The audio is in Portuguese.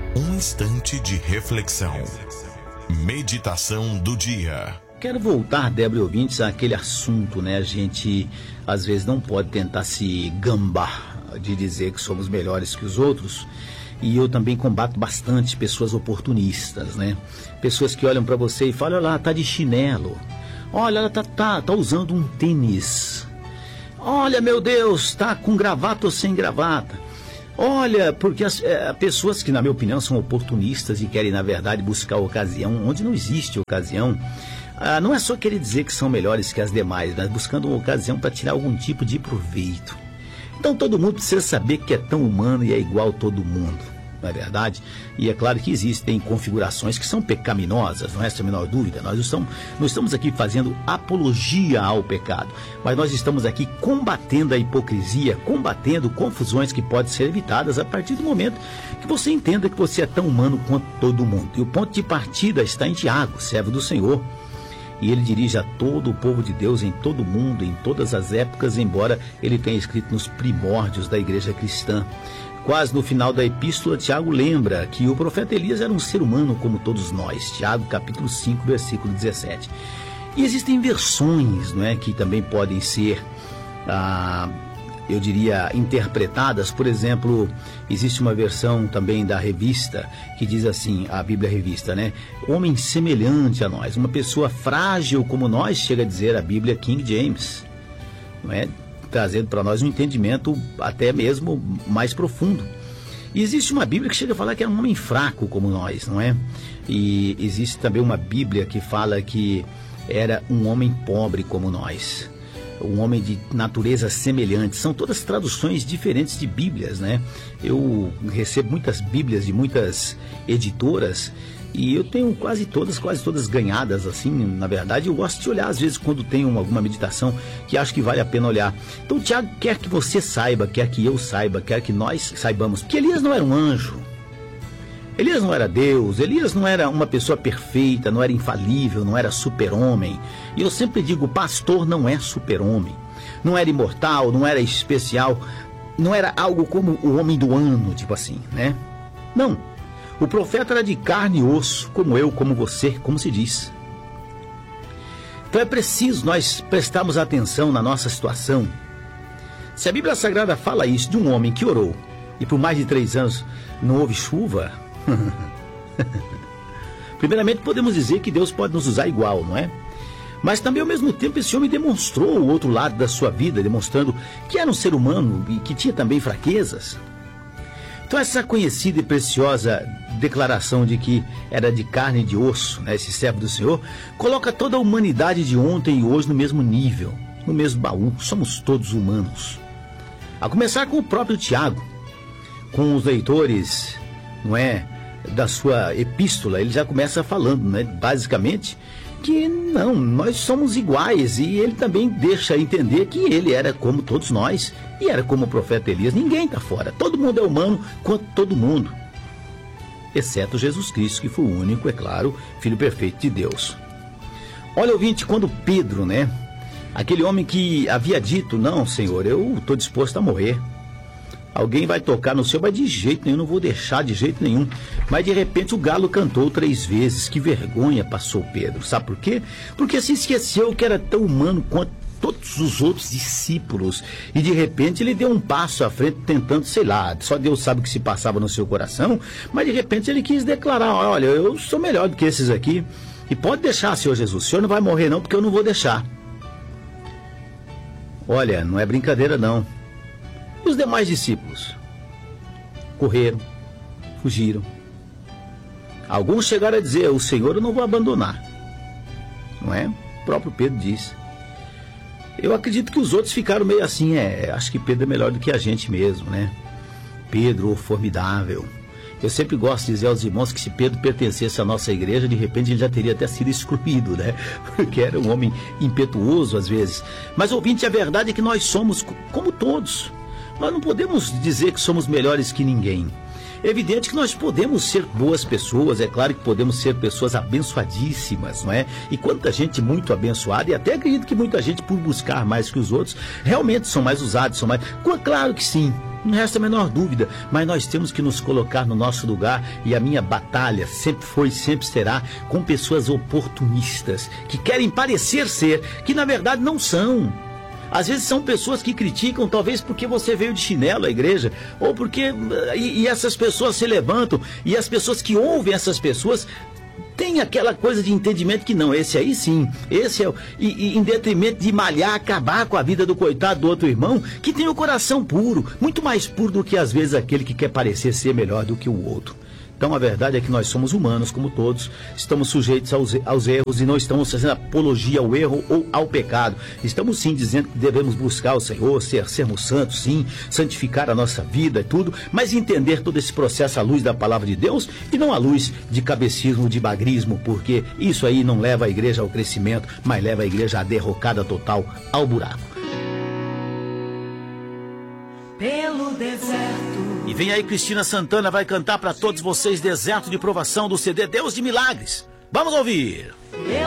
Um instante de reflexão. Meditação do dia. Quero voltar, Débora e ouvintes, àquele assunto, né? A gente, às vezes, não pode tentar se gambar de dizer que somos melhores que os outros. E eu também combato bastante pessoas oportunistas, né? Pessoas que olham para você e falam, olha lá, tá de chinelo. Olha, ela tá usando um tênis. Olha, meu Deus, tá com gravata ou sem gravata. Olha, porque as pessoas que, na minha opinião, são oportunistas e querem, na verdade, buscar ocasião onde não existe ocasião. Não é só querer dizer que são melhores que as demais, mas buscando uma ocasião para tirar algum tipo de proveito. Então todo mundo precisa saber que é tão humano e é igual a todo mundo, não é verdade? E é claro que existem configurações que são pecaminosas, não resta a menor dúvida. Nós não estamos aqui fazendo apologia ao pecado, mas nós estamos aqui combatendo a hipocrisia, combatendo confusões que podem ser evitadas a partir do momento que você entenda que você é tão humano quanto todo mundo. E o ponto de partida está em Tiago, servo do Senhor. E ele dirige a todo o povo de Deus em todo o mundo, em todas as épocas, embora ele tenha escrito nos primórdios da igreja cristã. Quase no final da epístola, Tiago lembra que o profeta Elias era um ser humano como todos nós. Tiago, capítulo 5, versículo 17. E existem versões, não é, que também podem ser, eu diria, interpretadas. Por exemplo, existe uma versão também da revista que diz assim, a Bíblia Revista, né? Homem semelhante a nós, uma pessoa frágil como nós, chega a dizer a Bíblia King James, não é? Trazendo para nós um entendimento até mesmo mais profundo. E existe uma Bíblia que chega a falar que é um homem fraco como nós, não é? E existe também uma Bíblia que fala que era um homem pobre como nós, um homem de natureza semelhante. São todas traduções diferentes de Bíblias, né? Eu recebo muitas Bíblias de muitas editoras e eu tenho quase todas ganhadas, assim. Na verdade, eu gosto de olhar, às vezes, quando tenho alguma meditação que acho que vale a pena olhar. Então, Tiago quer que você saiba, quer que eu saiba, quer que nós saibamos que Elias não era um anjo. Elias não era Deus, Elias não era uma pessoa perfeita, não era infalível, não era super-homem. E eu sempre digo, o pastor não é super-homem. Não era imortal, não era especial, não era algo como o homem do ano, tipo assim, né? Não. O profeta era de carne e osso, como eu, como você, como se diz. Então é preciso nós prestarmos atenção na nossa situação. Se a Bíblia Sagrada fala isso de um homem que orou e por mais de 3 anos não houve chuva, primeiramente podemos dizer que Deus pode nos usar igual, não é? Mas também ao mesmo tempo esse homem demonstrou o outro lado da sua vida, demonstrando que era um ser humano e que tinha também fraquezas. Então essa conhecida e preciosa declaração de que era de carne e de osso, né, esse servo do Senhor, coloca toda a humanidade de ontem e hoje no mesmo nível, no mesmo baú. Somos todos humanos. A começar com o próprio Tiago, com os leitores, não é, da sua epístola, ele já começa falando, né, basicamente, que não, nós somos iguais, e ele também deixa entender que ele era como todos nós, e era como o profeta Elias. Ninguém está fora, todo mundo é humano quanto todo mundo, exceto Jesus Cristo, que foi o único, é claro, Filho perfeito de Deus. Olha, ouvinte, quando Pedro, né, aquele homem que havia dito, não, Senhor, eu estou disposto a morrer, alguém vai tocar no céu, mas de jeito nenhum, não vou deixar de jeito nenhum. Mas de repente o galo cantou 3 vezes. Que vergonha passou Pedro. Sabe por quê? Porque se esqueceu que era tão humano quanto todos os outros discípulos. E de repente ele deu um passo à frente tentando, sei lá, só Deus sabe o que se passava no seu coração. Mas de repente ele quis declarar, olha, eu sou melhor do que esses aqui. E pode deixar, Senhor Jesus. O Senhor não vai morrer não, porque eu não vou deixar. Olha, não é brincadeira não. E os demais discípulos? Correram, fugiram. Alguns chegaram a dizer, o Senhor eu não vou abandonar. Não é? O próprio Pedro disse. Eu acredito que os outros ficaram meio assim, acho que Pedro é melhor do que a gente mesmo, né? Pedro, formidável. Eu sempre gosto de dizer aos irmãos que se Pedro pertencesse à nossa igreja, de repente ele já teria até sido excluído, né? Porque era um homem impetuoso às vezes. Mas, ouvinte, a verdade é que nós somos como todos. Nós não podemos dizer que somos melhores que ninguém. É evidente que nós podemos ser boas pessoas, é claro que podemos ser pessoas abençoadíssimas, não é? E quanta gente muito abençoada, e até acredito que muita gente, por buscar mais que os outros, realmente são mais usados, são mais... Claro que sim, Não resta a menor dúvida, mas nós temos que nos colocar no nosso lugar, e a minha batalha sempre foi e sempre será com pessoas oportunistas, que querem parecer ser, que na verdade não são. Às vezes são pessoas que criticam, talvez porque você veio de chinelo à igreja, ou porque... E essas pessoas se levantam, e as pessoas que ouvem essas pessoas têm aquela coisa de entendimento que não, esse aí sim, esse é... E em detrimento de malhar, acabar com a vida do coitado do outro irmão, que tem o coração puro, muito mais puro do que às vezes aquele que quer parecer ser melhor do que o outro. Então a verdade é que nós somos humanos, como todos, estamos sujeitos aos erros, e não estamos fazendo apologia ao erro ou ao pecado. Estamos sim dizendo que devemos buscar o Senhor, sermos santos, sim, santificar a nossa vida e tudo, mas entender todo esse processo à luz da palavra de Deus e não à luz de cabecismo, de bagrismo, porque isso aí não leva a igreja ao crescimento, mas leva a igreja à derrocada total, ao buraco. Pelo deserto. E vem aí Cristina Santana, vai cantar para todos vocês Deserto de Provação, do CD Deus de Milagres. Vamos ouvir!